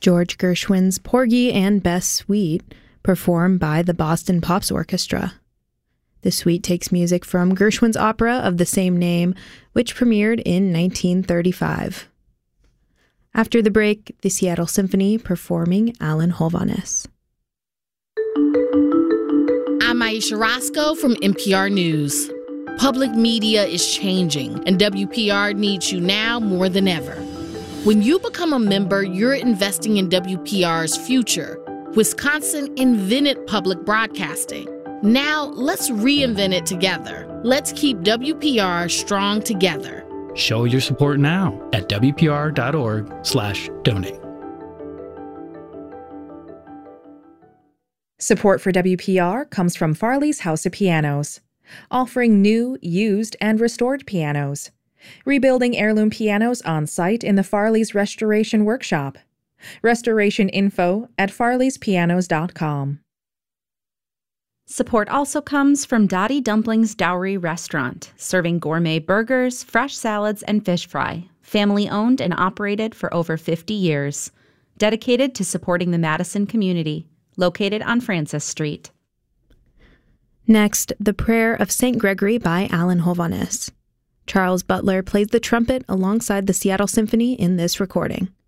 George Gershwin's Porgy and Bess Suite, performed by the Boston Pops Orchestra. The suite takes music from Gershwin's opera of the same name, which premiered in 1935. After the break, the Seattle Symphony performing Alan Hovhaness. I'm Aisha Roscoe from NPR News. Public media is changing, and WPR needs you now more than ever. When you become a member, you're investing in WPR's future. Wisconsin invented public broadcasting. Now, let's reinvent it together. Let's keep WPR strong together. Show your support now at WPR.org/donate. Support for WPR comes from Farley's House of Pianos, offering new, used, and restored pianos. Rebuilding heirloom pianos on site in the Farley's Restoration Workshop. Restoration info at farleyspianos.com. Support also comes from Dottie Dumplings Dowry Restaurant, serving gourmet burgers, fresh salads, and fish fry. Family owned and operated for over 50 years. Dedicated to supporting the Madison community. Located on Francis Street. Next, The Prayer of St. Gregory by Alan Hovhaness. Charles Butler plays the trumpet alongside the Seattle Symphony in this recording.